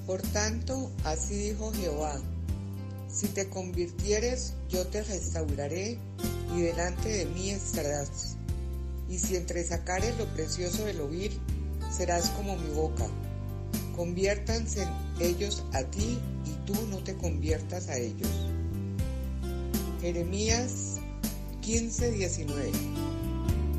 Por tanto, así dijo Jehová: si te convirtieres, yo te restauraré, y delante de mí estarás. Y si entresacares lo precioso del oír, serás como mi boca. Conviértanse ellos a ti, y tú no te conviertas a ellos. Jeremías 15:19.